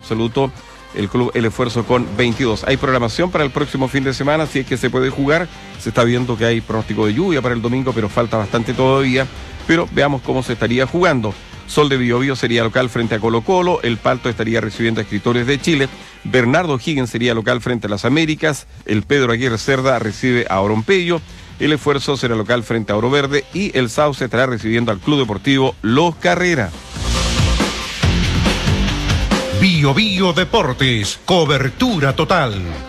absoluto el club El Esfuerzo con 22. Hay programación para el próximo fin de semana, si es que se puede jugar. Se está viendo que hay pronóstico de lluvia para el domingo, pero falta bastante todavía. Pero veamos cómo se estaría jugando. Sol de Biobío sería local frente a Colo-Colo, el Palto estaría recibiendo a Escritores de Chile, Bernardo Higgins sería local frente a las Américas, el Pedro Aguirre Cerda recibe a Orompeyo, el Esfuerzo será local frente a Oro Verde y el Sauce estará recibiendo al Club Deportivo Los Carrera. Biobío Deportes, cobertura total.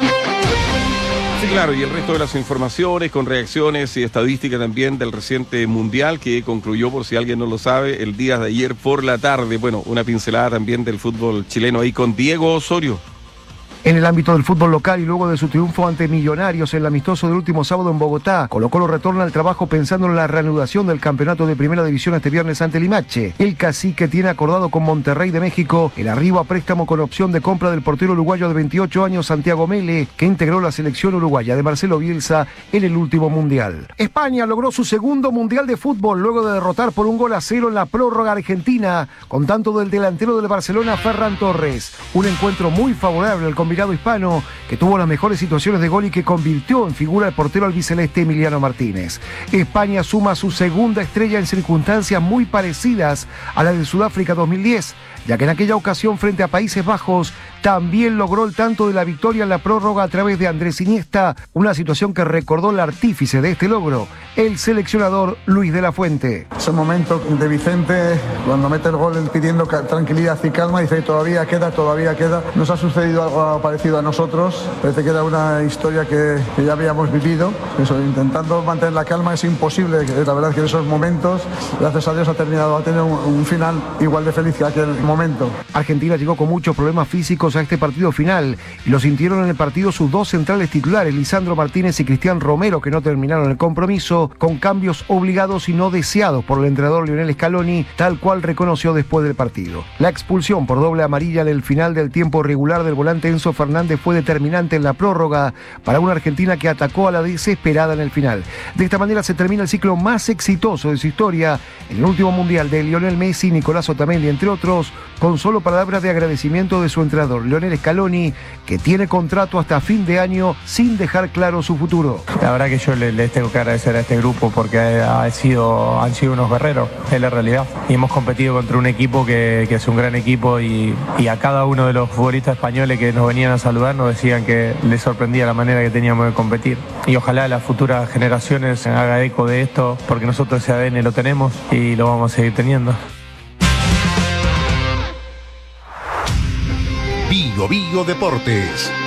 Sí, claro, y el resto de las informaciones con reacciones y estadística también del reciente Mundial que concluyó, por si alguien no lo sabe, el día de ayer por la tarde. Bueno, una pincelada también del fútbol chileno ahí con Diego Osorio. En el ámbito del fútbol local y luego de su triunfo ante Millonarios en el amistoso del último sábado en Bogotá, Colo-Colo retorna al trabajo pensando en la reanudación del campeonato de Primera División este viernes ante Limache. El Cacique tiene acordado con Monterrey de México el arribo a préstamo con opción de compra del portero uruguayo de 28 años Santiago Mele, que integró la selección uruguaya de Marcelo Bielsa en el último Mundial. España logró su segundo Mundial de Fútbol luego de derrotar por 1-0 en la prórroga argentina, con tanto del delantero del Barcelona Ferran Torres. Un encuentro muy favorable al combinado hispano, que tuvo las mejores situaciones de gol y que convirtió en figura el portero albiceleste Emiliano Martínez. España suma su segunda estrella en circunstancias muy parecidas a la de Sudáfrica 2010, ya que en aquella ocasión frente a Países Bajos también logró el tanto de la victoria en la prórroga a través de Andrés Iniesta, una situación que recordó el artífice de este logro, el seleccionador Luis de la Fuente. Ese momento de Vicente, cuando mete el gol pidiendo tranquilidad y calma, dice todavía queda. Nos ha sucedido algo parecido a nosotros, parece que era una historia que ya habíamos vivido. Eso, intentando mantener la calma es imposible, la verdad es que en esos momentos, gracias a Dios, ha tenido un final igual de feliz que aquel momento. Argentina llegó con muchos problemas físicos a este partido final y lo sintieron en el partido sus dos centrales titulares, Lisandro Martínez y Cristian Romero, que no terminaron el compromiso, con cambios obligados y no deseados por el entrenador Lionel Scaloni, tal cual reconoció después del partido. La expulsión por doble amarilla en el final del tiempo regular del volante Enzo Fernández fue determinante en la prórroga para una Argentina que atacó a la desesperada en el final. De esta manera se termina el ciclo más exitoso de su historia en el último Mundial de Lionel Messi, Nicolás Otamendi, entre otros, con solo palabras de agradecimiento de su entrenador Lionel Scaloni, que tiene contrato hasta fin de año sin dejar claro su futuro. La verdad que yo les tengo que agradecer a este grupo porque han sido unos guerreros, es la realidad. Y hemos competido contra un equipo que es un gran equipo y a cada uno de los futbolistas españoles que nos venían a saludar nos decían que les sorprendía la manera que teníamos de competir. Y ojalá las futuras generaciones se hagan eco de esto porque nosotros ese ADN lo tenemos y lo vamos a seguir teniendo. Biobío Deportes.